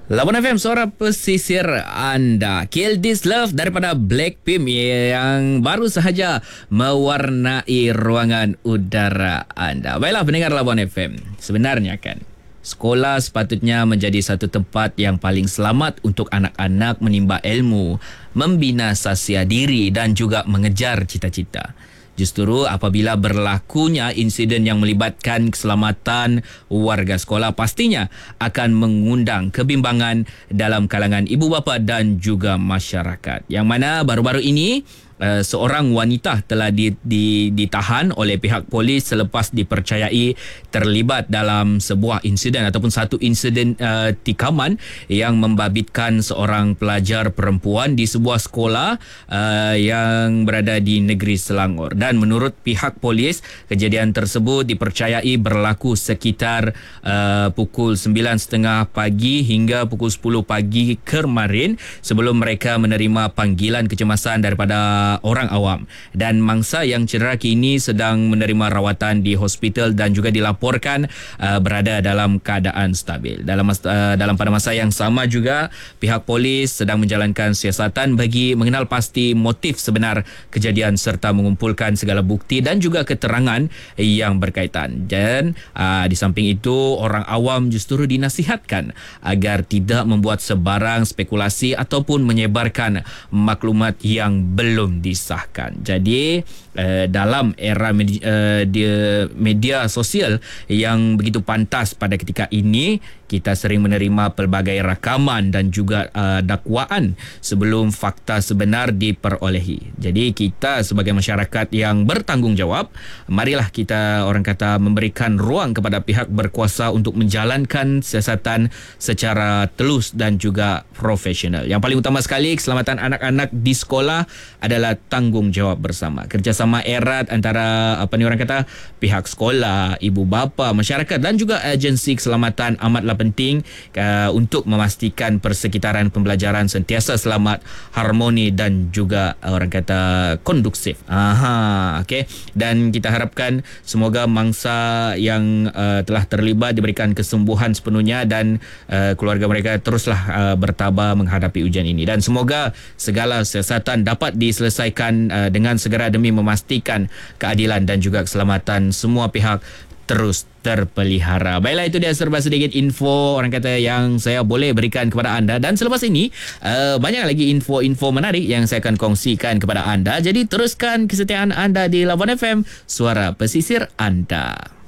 Lawan FM, suara pesisir anda. Kill This Love daripada Blackpink yang baru sahaja mewarnai ruangan udara anda. Baiklah pendengar Lawan FM, sebenarnya kan sekolah sepatutnya menjadi satu tempat yang paling selamat untuk anak-anak menimba ilmu, membina sasia diri dan juga mengejar cita-cita. Justru apabila berlakunya insiden yang melibatkan keselamatan warga sekolah, pastinya akan mengundang kebimbangan dalam kalangan ibu bapa dan juga masyarakat. Yang mana baru-baru ini seorang wanita telah ditahan oleh pihak polis selepas dipercayai terlibat dalam sebuah insiden ataupun satu insiden tikaman yang membabitkan seorang pelajar perempuan di sebuah sekolah yang berada di negeri Selangor. Dan menurut pihak polis, kejadian tersebut dipercayai berlaku sekitar pukul 9.30 pagi hingga pukul 10 pagi kemarin sebelum mereka menerima panggilan kecemasan daripada orang awam, dan mangsa yang cedera kini sedang menerima rawatan di hospital dan juga dilaporkan berada dalam keadaan stabil. Dalam pada masa yang sama juga, pihak polis sedang menjalankan siasatan bagi mengenal pasti motif sebenar kejadian serta mengumpulkan segala bukti dan juga keterangan yang berkaitan. Dan di samping itu, orang awam justru dinasihatkan agar tidak membuat sebarang spekulasi ataupun menyebarkan maklumat yang belum disahkan. Jadi dalam era media sosial yang begitu pantas pada ketika ini, kita sering menerima pelbagai rakaman dan juga dakwaan sebelum fakta sebenar diperolehi. Jadi kita sebagai masyarakat yang bertanggungjawab, marilah kita memberikan ruang kepada pihak berkuasa untuk menjalankan siasatan secara telus dan juga profesional. Yang paling utama sekali, keselamatan anak-anak di sekolah adalah tanggungjawab bersama. Kerjasama erat antara pihak sekolah, ibu bapa, masyarakat dan juga agensi keselamatan amatlah penting untuk memastikan persekitaran pembelajaran sentiasa selamat, harmoni dan juga kondusif. Okey. Dan kita harapkan semoga mangsa yang telah terlibat diberikan kesembuhan sepenuhnya dan keluarga mereka teruslah bertabah menghadapi ujian ini, dan semoga segala siasatan dapat diselesaikan dengan segera demi memastikan keadilan dan juga keselamatan semua pihak terus terpelihara. Baiklah, itu dia serba sedikit info yang saya boleh berikan kepada anda, dan selepas ini banyak lagi info-info menarik yang saya akan kongsikan kepada anda. Jadi teruskan kesetiaan anda di Lawan FM, suara pesisir anda.